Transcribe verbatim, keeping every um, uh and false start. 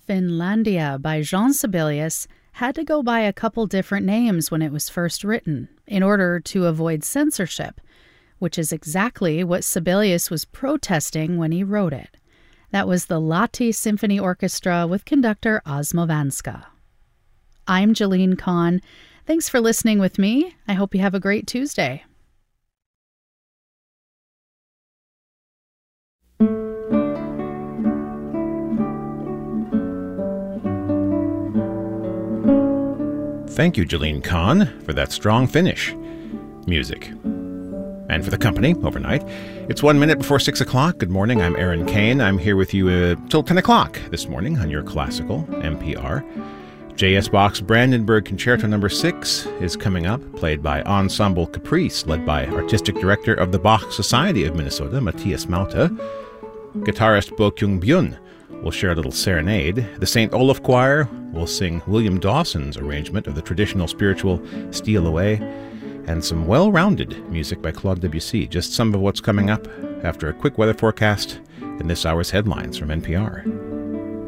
Finlandia by Jean Sibelius had to go by a couple different names when it was first written, in order to avoid censorship, which is exactly what Sibelius was protesting when he wrote it. That was the Lahti Symphony Orchestra with conductor Osmo Vanska. I'm Jalene Kahn. Thanks for listening with me. I hope you have a great Tuesday. Thank you, Jalene Kahn, for that strong finish. Music. And for the company overnight. It's one minute before six o'clock. Good morning, I'm Aaron Kane. I'm here with you uh, till ten o'clock this morning on your classical N P R. J S Bach's Brandenburg Concerto number six is coming up, played by Ensemble Caprice, led by Artistic Director of the Bach Society of Minnesota, Matthias Mauta. Guitarist Bo Kyung Byun will share a little serenade. The Saint Olaf Choir will sing William Dawson's arrangement of the traditional spiritual Steal Away, and some well-rounded music by Claude Debussy. Just some of what's coming up after a quick weather forecast and this hour's headlines from N P R.